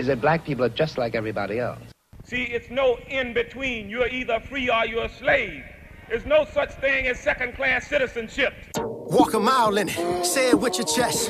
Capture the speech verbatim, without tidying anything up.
is that black people are just like everybody else. See, it's no in between. You're either free or you're a slave. There's no such thing as second-class citizenship. Walk a mile in it, say it with your chest.